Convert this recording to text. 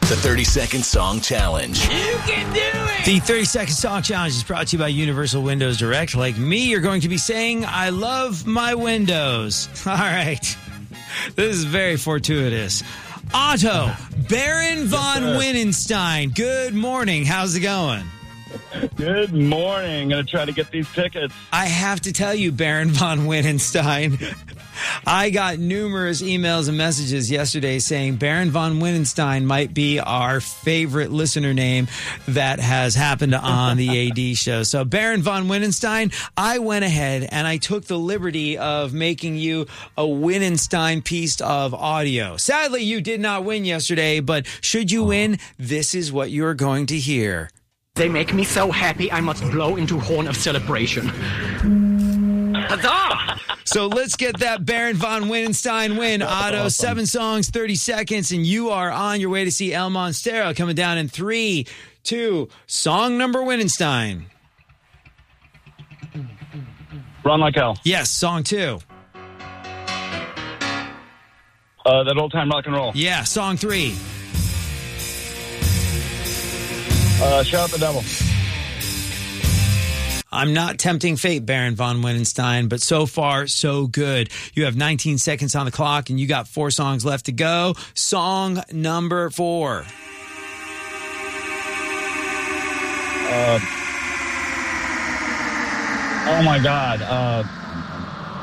The 30-second song challenge. You can do it! The 30-second song challenge is brought to you by Universal Windows Direct. Like me, you're going to be saying, I love my windows. All right. This is very fortuitous. Otto, Baron von Wittgenstein, good morning. How's it going? Good morning. I'm going to try to get these tickets. I have to tell you, Baron von Wittgenstein, I got numerous emails and messages yesterday saying Baron von Wittgenstein might be our favorite listener name that has happened on the AD show. So, Baron von Wittgenstein, I went ahead and I took the liberty of making you a Wittgenstein piece of audio. Sadly, you did not win yesterday, but should you win, this is what you're going to hear. They make me so happy I must blow into horn of celebration. Huzzah! So let's get that Baron von Wittgenstein win. Otto, awesome. 7 songs, 30 seconds, and you are on your way to see El Monstero coming down in 3, 2, song number Wittgenstein. Run Like Hell. Yes, song 2. That Old Time Rock and Roll. Yeah, song 3. Shout Out the Devil. I'm not tempting fate, Baron von Wittgenstein, but so far, so good. You have 19 seconds on the clock, and you got 4 songs left to go. Song number 4. Oh, my God.